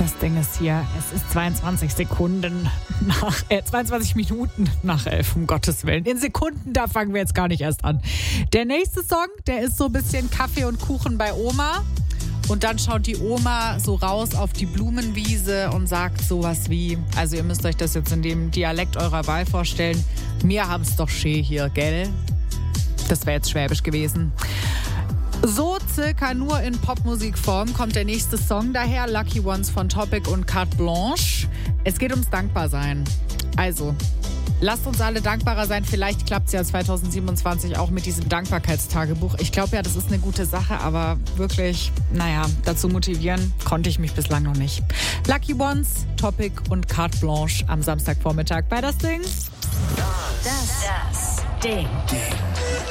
Das Ding ist hier, es ist 22 Minuten nach 11, um Gottes Willen. In Sekunden, da fangen wir jetzt gar nicht erst an. Der nächste Song, der ist so ein bisschen Kaffee und Kuchen bei Oma. Und dann schaut die Oma so raus auf die Blumenwiese und sagt sowas wie, also ihr müsst euch das jetzt in dem Dialekt eurer Wahl vorstellen, wir haben's doch schön hier, gell? Das wäre jetzt Schwäbisch gewesen. So circa nur in Popmusikform kommt der nächste Song daher, Lucky Ones von Topic und Carte Blanche. Es geht ums Dankbarsein. Also, lasst uns alle dankbarer sein. Vielleicht klappt es ja 2027 auch mit diesem Dankbarkeitstagebuch. Ich glaube ja, das ist eine gute Sache, aber wirklich, dazu motivieren konnte ich mich bislang noch nicht. Lucky Ones, Topic und Carte Blanche am Samstagvormittag bei Das Ding. Das Ding.